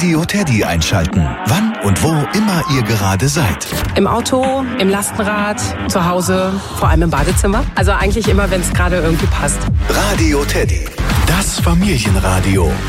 Radio Teddy einschalten. Wann und wo immer ihr gerade seid. Im Auto, im Lastenrad, zu Hause, vor allem im Badezimmer. Also eigentlich immer, wenn es gerade irgendwie passt. Radio Teddy, das Familienradio.